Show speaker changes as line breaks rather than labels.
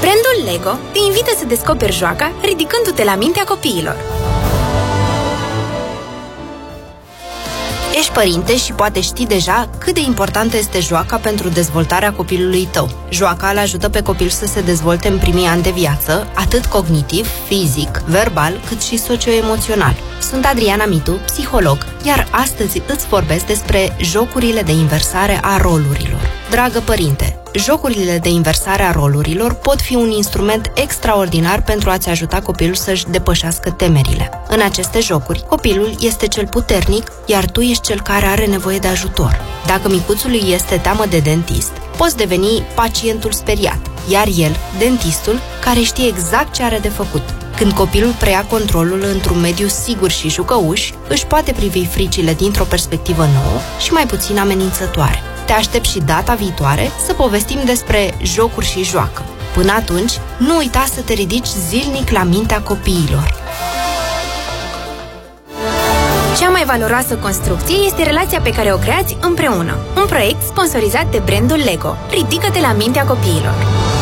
Brandul Lego te invită să descoperi joaca ridicându-te la mintea copiilor.
Ești părinte și poate știi deja cât de importantă este joaca pentru dezvoltarea copilului tău. Joaca îl ajută pe copil să se dezvolte în primii ani de viață, atât cognitiv, fizic, verbal, cât și socioemoțional. Sunt Adriana Mitu, psiholog, iar astăzi îți vorbesc despre jocurile de inversare a rolurilor. Dragă părinte, jocurile de inversare a rolurilor pot fi un instrument extraordinar pentru a-ți ajuta copilul să-și depășească temerile. În aceste jocuri, copilul este cel puternic, iar tu ești cel care are nevoie de ajutor. Dacă micuțului este teamă de dentist, poți deveni pacientul speriat, iar el, dentistul, care știe exact ce are de făcut. Când copilul preia controlul într-un mediu sigur și jucăuș, își poate privi fricile dintr-o perspectivă nouă și mai puțin amenințătoare. Te aștept și data viitoare să povestim despre jocuri și joacă. Până atunci, nu uita să te ridici zilnic la mintea copiilor.
Cea mai valoroasă construcție este relația pe care o creați împreună. Un proiect sponsorizat de brandul Lego. Ridică-te la mintea copiilor.